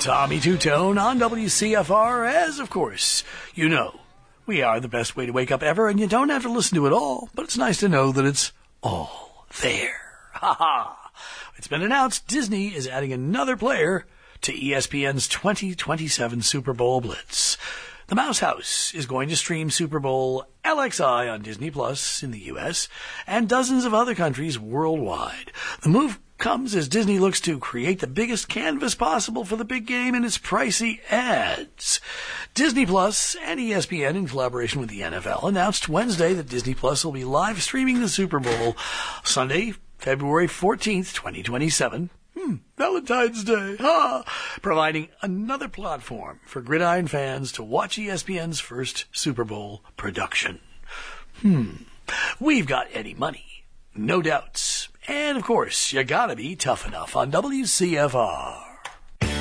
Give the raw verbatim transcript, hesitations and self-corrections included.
Tommy Two-Tone on W C F R, as, of course, you know, we are the best way to wake up ever, and you don't have to listen to it all, but it's nice to know that it's all there. Ha ha! It's been announced Disney is adding another player to E S P N's twenty twenty-seven Super Bowl Blitz. The Mouse House is going to stream Super Bowl L X I on Disney Plus in the U S and dozens of other countries worldwide. The move comes as Disney looks to create the biggest canvas possible for the big game in its pricey ads. Disney Plus and E S P N, in collaboration with the N F L, announced Wednesday that Disney Plus will be live streaming the Super Bowl Sunday, February fourteenth, twenty twenty-seven. Hmm, Valentine's Day, ha! Providing another platform for gridiron fans to watch E S P N's first Super Bowl production. Hmm, we've got Eddie Money, no doubts. And, of course, you gotta be tough enough on W C F R.